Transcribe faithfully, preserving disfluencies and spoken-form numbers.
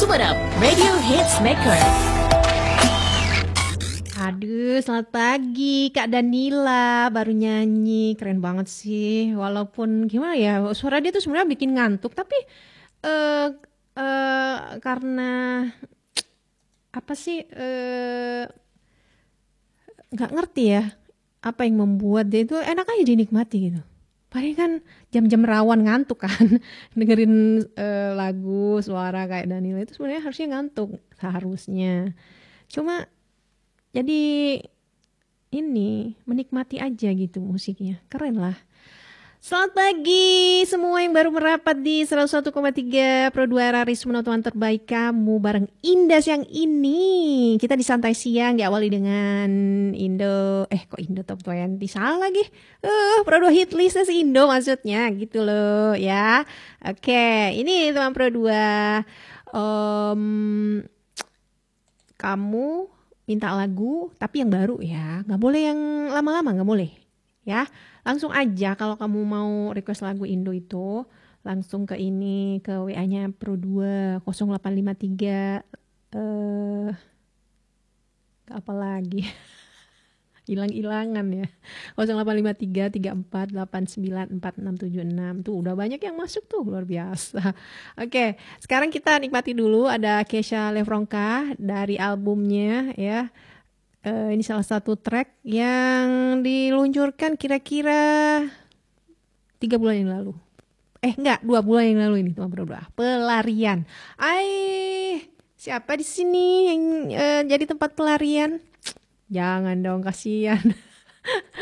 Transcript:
Sumenep, Radio Hits Maker. Aduh, selamat pagi Kak Danila, baru nyanyi, keren banget sih. Walaupun gimana ya, suara dia tuh sebenarnya bikin ngantuk, tapi eh eh, karena apa sih, eh, nggak ngerti ya, apa yang membuat dia itu enak aja dinikmati gitu. Padahal kan jam-jam rawan ngantuk kan, dengerin eh, lagu, suara kayak Danila itu sebenarnya harusnya ngantuk, seharusnya. Cuma jadi ini menikmati aja gitu musiknya, keren lah. Selamat pagi semua yang baru merapat di seratus satu koma tiga Pro dua Rarisme, teman terbaik kamu bareng Indah siang ini. Kita di santai siang diawali dengan Indo, eh kok Indo Top dua puluh, salah lagi. Uh, Pro dua hit listnya si Indo maksudnya gitu loh ya. Oke, ini teman Pro dua. Um, kamu minta lagu tapi yang baru ya, nggak boleh yang lama-lama, nggak boleh ya. Langsung aja kalau kamu mau request lagu Indo itu langsung ke ini, ke W A-nya Pro dua nol delapan lima tiga eh apa lagi hilang-hilangan ya, nol delapan lima tiga tiga empat delapan sembilan empat enam tujuh enam. Tuh udah banyak yang masuk tuh, luar biasa. Oke, sekarang kita nikmati dulu ada Kesha Levronka dari albumnya ya. Uh, ini salah satu track yang diluncurkan kira-kira tiga bulan yang lalu. Eh enggak, dua bulan yang lalu ini teman berdua. Pelarian. Ay, siapa di sini yang uh, jadi tempat pelarian? Jangan dong, kasihan.